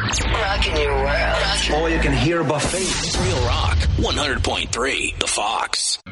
Rocking your world. All you can hear buffet. Real Rock 100.3 The Fox.